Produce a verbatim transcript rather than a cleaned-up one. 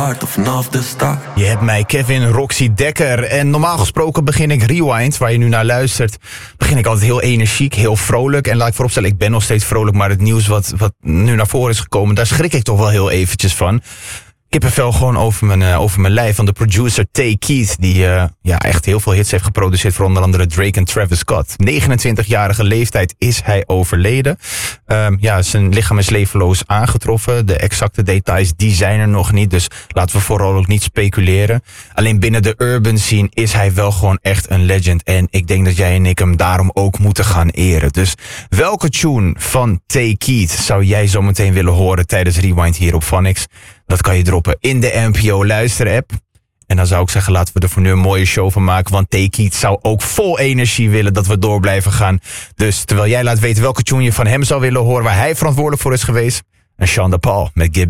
hart vanaf de start. Je hebt mij, Kevin Roxy Dekker. En normaal gesproken begin ik Rewind, waar je nu naar luistert. Begin ik altijd heel energiek, heel vrolijk. En laat ik vooropstellen, ik ben nog steeds vrolijk. Maar het nieuws wat, wat nu naar voren is gekomen, daar schrik ik toch wel heel eventjes van. Kippenvel gewoon over mijn, uh, over mijn lijf van de producer Tay Keith. Die uh, ja, echt heel veel hits heeft geproduceerd voor onder andere Drake en Travis Scott. negenentwintigjarige leeftijd is hij overleden. Um, ja, zijn lichaam is levenloos aangetroffen. De exacte details die zijn er nog niet. Dus laten we vooral ook niet speculeren. Alleen binnen de urban scene is hij wel gewoon echt een legend. En ik denk dat jij en ik hem daarom ook moeten gaan eren. Dus welke tune van Tay Keith zou jij zo meteen willen horen tijdens Rewind hier op Phonics? Dat kan je droppen in de N P O luisterapp. En dan zou ik zeggen, laten we er voor nu een mooie show van maken. Want Tay Keith zou ook vol energie willen dat we door blijven gaan. Dus terwijl jij laat weten welke tune je van hem zou willen horen, waar hij verantwoordelijk voor is geweest. En Sean da Paul met Get